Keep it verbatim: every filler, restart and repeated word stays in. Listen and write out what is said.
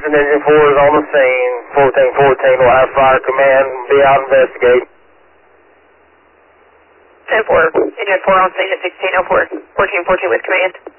Houston, Engine four is on the scene. fourteen fourteen will have fire command, be out investigate. ten four, Engine four on scene at sixteen oh four, fourteen fourteen with command.